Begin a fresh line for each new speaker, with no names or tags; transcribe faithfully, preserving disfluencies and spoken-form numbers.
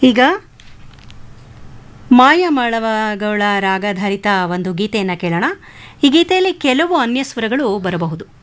ಈಗ ಮಾಯಾ ಮಾಳವಗಳ ರಾಗಧಾರಿತ ಒಂದು ಗೀತೆಯನ್ನು ಕೇಳೋಣ. ಈ ಗೀತೆಯಲ್ಲಿ ಕೆಲವು ಅನ್ಯ ಸ್ವರಗಳು ಬರಬಹುದು.